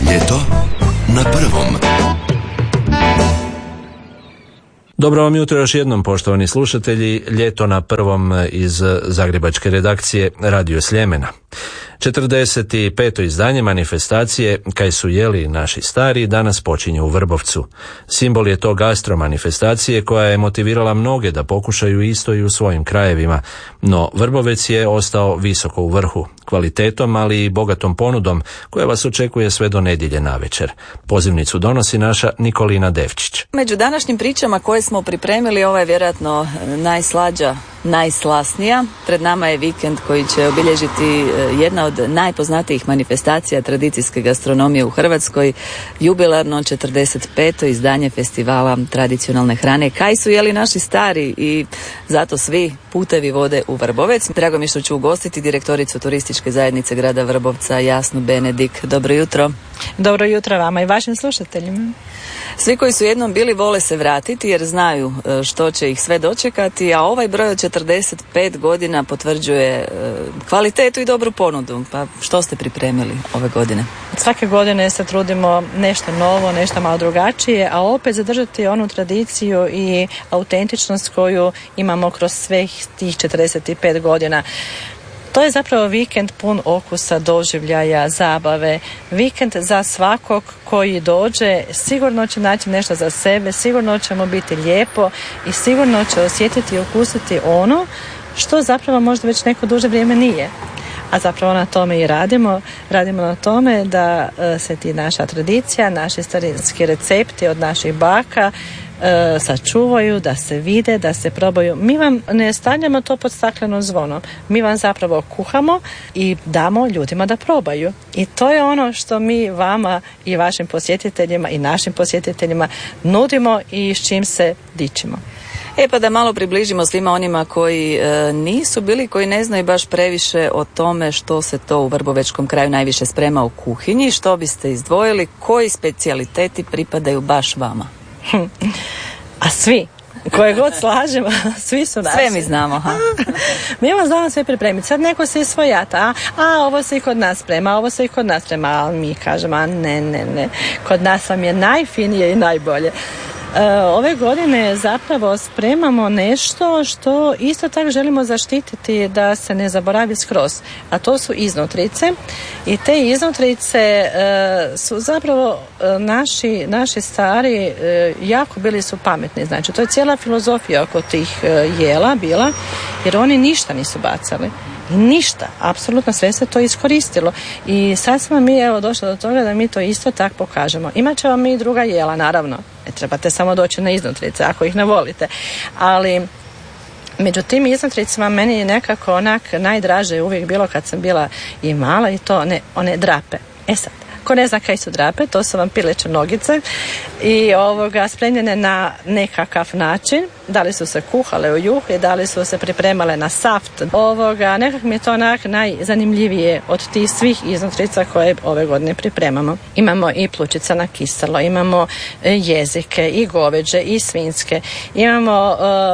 Ljeto na prvom. Dobro vam jutro još jednom, poštovani slušatelji. Ljeto na prvom iz zagrebačke redakcije Radio Sljemena. 45. izdanje manifestacije Kaj su jeli naši stari danas počinje u Vrbovcu. Simbol je to gastro manifestacije koja je motivirala mnoge da pokušaju isto i u svojim krajevima, no Vrbovec je ostao visoko u vrhu, kvalitetom ali i bogatom ponudom koja vas očekuje sve do nedjelje navečer. Pozivnicu donosi naša Nikolina Devčić. Među današnjim pričama koje smo pripremili, ova je vjerojatno najslađa, najslasnija. Pred nama je vikend koji će obilježiti jedna od najpoznatijih manifestacija tradicijske gastronomije u Hrvatskoj, jubilarno 45. izdanje festivala tradicionalne hrane Kaj su jeli naši stari, i zato svi putevi vode u Vrbovec. Drago mi je što ću ugostiti direktoricu turističke zajednice grada Vrbovca, Jasnu Benedik. Dobro jutro. Dobro jutro vama i vašim slušateljima. Svi koji su jednom bili vole se vratiti jer znaju što će ih sve dočekati, a ovaj broj od 45 godina potvrđuje kvalitetu i dobru ponudu. Pa što ste pripremili ove godine? Svake godine se trudimo nešto novo, nešto malo drugačije, a opet zadržati onu tradiciju i autentičnost koju imamo kroz svih tih 45 godina. To je zapravo vikend pun okusa, doživljaja, zabave. Vikend za svakog koji dođe sigurno će naći nešto za sebe, sigurno će mu biti lijepo i sigurno će osjetiti i okusiti ono što zapravo možda već neko duže vrijeme nije. A zapravo na tome i radimo. Radimo na tome da se ti naša tradicija, naši starinski recepti od naših baka sačuvaju, da se vide, da se probaju. Mi vam ne stavljamo to pod stakleno zvono. Mi vam zapravo kuhamo i damo ljudima da probaju. I to je ono što mi vama i vašim posjetiteljima i našim posjetiteljima nudimo i s čim se dičimo. Pa da malo približimo svima onima koji nisu bili, koji ne znaju baš previše o tome što se to u Vrbovečkom kraju najviše sprema u kuhinji, što biste izdvojili, koji specijaliteti pripadaju baš vama? A svi, koje god slažemo, svi su naši. Sve mi znamo. Mi vam znamo sve pripremiti. Sad neko se svojata, ovo se i kod nas sprema, ovo se i kod nas sprema, ali mi kažemo, ne, kod nas vam je najfinije i najbolje. Ove godine zapravo spremamo nešto što isto tako želimo zaštititi da se ne zaboravi skroz, a to su iznutrice. I te iznutrice su zapravo naši stari jako bili su pametni. Znači to je cijela filozofija oko tih jela bila, jer oni ništa nisu bacali. Ništa, apsolutno sve se to iskoristilo. I sad smo mi došli do toga da mi to isto tako pokažemo. Imat ćemo mi i druga jela, naravno. Ne trebate samo doći na iznutrice ako ih ne volite. Ali među tim iznutricama meni je nekako onak najdraže uvijek bilo kad sam bila i mala, i to one drape. Sad, ko ne zna kaj su drape, to su vam pileće nogice i spremljene na nekakav način. Da li su se kuhale u juhi, da li su se pripremale na saft. Nekak mi je to onak najzanimljivije od tih svih iznutrica koje ove godine pripremamo. Imamo i plućica na kiselo, imamo jezike i goveđe i svinjske. Imamo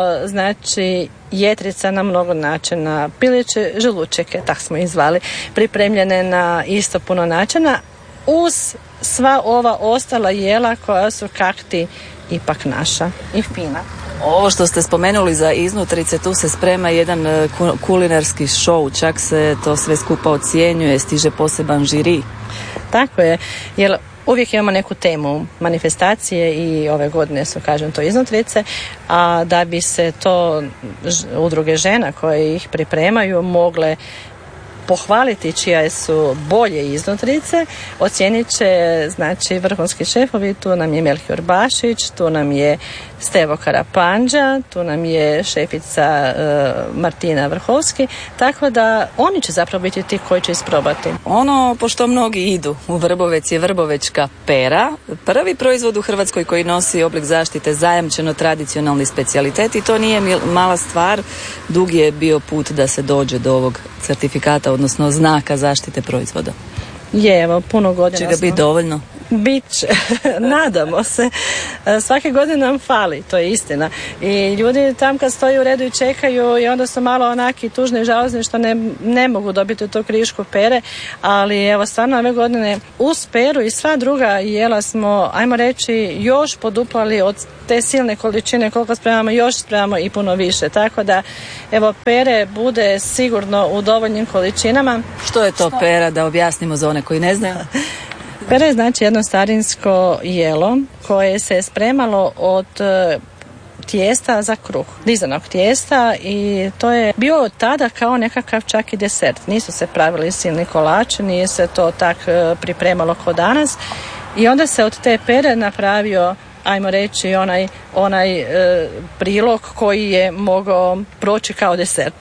jetrica na mnogo načina, pileće želučeke, tak smo ih zvali, pripremljene na isto puno načina, uz sva ova ostala jela koja su kakti ipak naša i fina. Ovo što ste spomenuli za iznutrice, tu se sprema jedan kulinarski show, čak se to sve skupa ocjenjuje, stiže poseban žiri. Tako je, jer uvijek imamo neku temu manifestacije i ove godine su, kažem, to iznutrice, a da bi se to udruge žena koje ih pripremaju mogle pohvaliti čije su bolje iznutrice, ocijenit će vrhunski šefovi. Tu nam je Melchior Bašić, tu nam je Stevo Karapanđa, tu nam je šefica Martina Vrhovski, tako da oni će zapravo biti ti koji će isprobati. Ono po što mnogi idu u Vrbovec je vrbovečka pera, prvi proizvod u Hrvatskoj koji nosi oblik zaštite zajamčeno tradicionalni specijalitet, i to nije mala stvar. Dug je bio put da se dođe do ovog certifikata, odnosno znaka zaštite proizvoda. Je, puno godina će ga biti dovoljno? Biće, nadamo se. Svake godine nam fali, to je istina. I ljudi tam kad stoji u redu i čekaju i onda su malo onaki tužni i žalozni što ne mogu dobiti tu krišku pere, ali evo stvarno ove godine uz peru i sva druga jela smo, ajmo reći, još poduplali od te silne količine koliko spremamo, još spremamo i puno više. Tako da evo pere bude sigurno u dovoljnim količinama. Što je to pera, da objasnimo za one koji ne znaju? Pera je znači jedno starinsko jelo koje se spremalo od tijesta za kruh, dizanog tijesta, i to je bio tada kao nekakav čak i desert. Nisu se pravili silni kolači, nije se to tak pripremalo kao danas, i onda se od te pere napravio, ajmo reći, onaj prilog koji je mogao proći kao desert.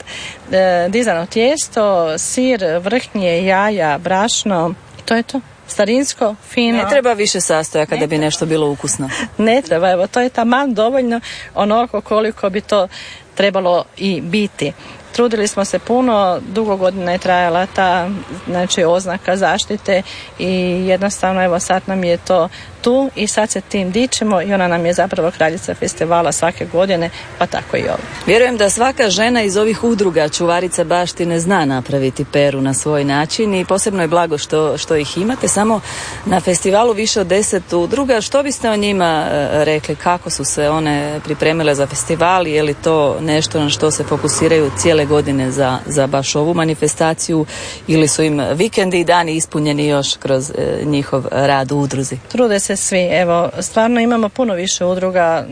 Dizano tijesto, sir, vrhnje, jaja, brašno, to je to. Starinsko, fino. Ne treba više sastojaka da bi nešto bilo ukusno. Ne treba, evo, to je taman dovoljno onoliko koliko bi to trebalo i biti. Trudili smo se puno, dugo godina je trajala ta, znači, oznaka zaštite i jednostavno evo sad nam je to tu i sad se tim dičimo i ona nam je zapravo kraljica festivala svake godine, pa tako i ovo. Vjerujem da svaka žena iz ovih udruga čuvarica baštine zna napraviti peru na svoj način i posebno je blago što ih imate. Samo na festivalu više od 10 udruga. Što biste o njima rekli? Kako su se one pripremile za festival? Je li to nešto na što se fokusiraju cijele godine za baš ovu manifestaciju ili su im vikendi i dani ispunjeni još kroz njihov rad u udruzi? Trude se svi, evo, stvarno imamo puno više udruga,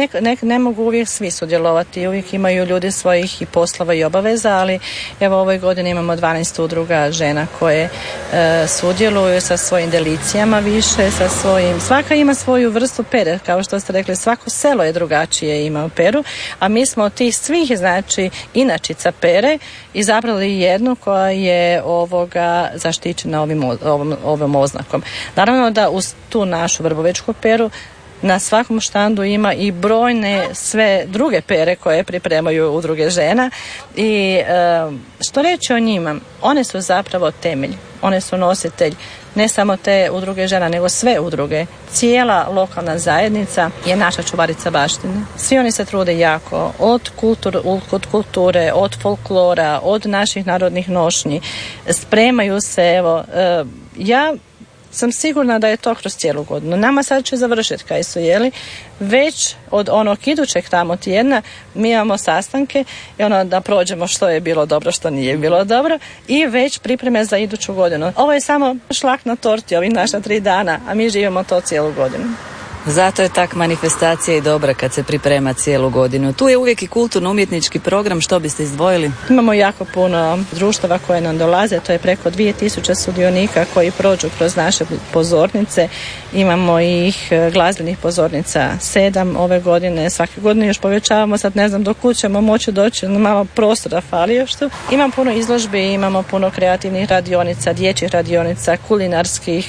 ne mogu uvijek svi sudjelovati, uvijek imaju ljudi svojih i poslova i obaveza, ali evo ovoj godini imamo 12 udruga žena koje sudjeluju sa svojim delicijama više, sa svojim, svaka ima svoju vrstu pere, kao što ste rekli, svako selo je drugačije, ima peru, a mi smo od tih svih, znači, inačica pere izabrali jednu koja je zaštićena ovom oznakom. Naravno da uz tu našu vrbovečku peru na svakom štandu ima i brojne sve druge pere koje pripremaju udruge žena i što reći o njima? One su zapravo temelj, one su nositelj ne samo te udruge žena, nego sve udruge. Cijela lokalna zajednica je naša čuvarica baštine. Svi oni se trude jako, od kulture, od folklora, od naših narodnih nošnji. Spremaju se, evo, ja sam sigurna da je to kroz cijelu godinu. Nama sad će završiti kaj su jeli. Već od onog idućeg tamo tjedna mi imamo sastanke i da prođemo što je bilo dobro, što nije bilo dobro i već pripreme za iduću godinu. Ovo je samo šlak na torti ovih naša 3 dana, a mi živimo to cijelu godinu. Zato je tak manifestacija i dobra kad se priprema cijelu godinu. Tu je uvijek i kulturno-umjetnički program. Što biste izdvojili? Imamo jako puno društava koje nam dolaze. To je preko 2000 sudionika koji prođu kroz naše pozornice. Imamo ih glazbenih pozornica 7 ove godine. Svake godine još povećavamo. Sad ne znam do kud ćemo moći doći. Malo prostora fali još tu. Imam puno izložbi, imamo puno kreativnih radionica, dječjih radionica, kulinarskih.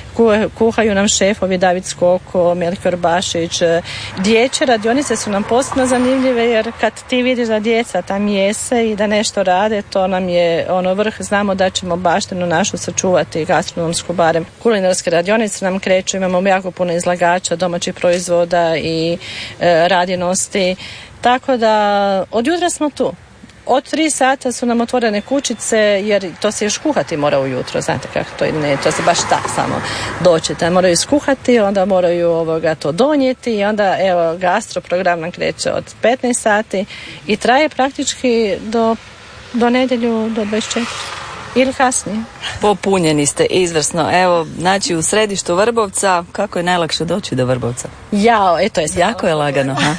Kuhaju nam šefovi David Skoko, Melchior Bašić. Dječje radionice su nam posebno zanimljive jer kad ti vidiš da djeca tam jese i da nešto rade, to nam je vrh. Znamo da ćemo baštinu našu sačuvati, gastronomsku barem. Kulinarske radionice nam kreću, imamo jako puno izlagača, domaćih proizvoda i radinosti. Tako da od jutra smo tu. Od 3 sata su nam otvorene kućice jer to se još kuhati mora ujutro, znate kako to ide, to se baš tak samo doćete, moraju skuhati, onda moraju to donijeti i onda evo gastro program nam kreće od 15 sati i traje praktički do nedjelju, do 24 ili kasnije. Popunjeni ste, izvrsno. Evo, znači u središtu Vrbovca, kako je najlakše doći do Vrbovca? To je jako je lagano, ha?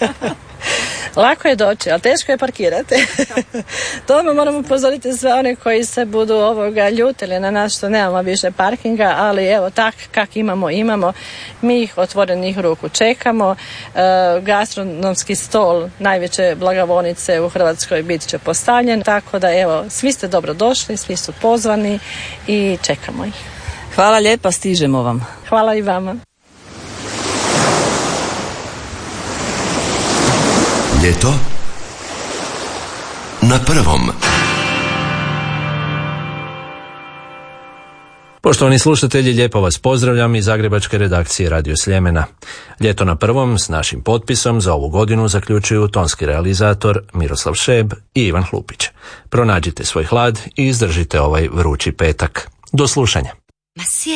Lako je doći, ali teško je parkirati. To moramo upozoriti sve one koji se budu ljutili na nas što nemamo više parkinga, ali evo tak kak imamo. Mi ih otvorenih ruku čekamo. Gastronomski stol najveće blagovonice u Hrvatskoj bit će postavljen, tako da evo, svi ste dobro došli, svi su pozvani i čekamo ih. Hvala lijepa, stižemo vam. Hvala i vama. Ljeto na prvom. Poštovani slušatelji, lijepo vas pozdravljam iz zagrebačke redakcije Radio Sljemena. Ljeto na prvom s našim potpisom za ovu godinu zaključuju tonski realizator Miroslav Šeb i Ivan Hlupić. Pronađite svoj hlad i izdržite ovaj vrući petak. Do slušanja.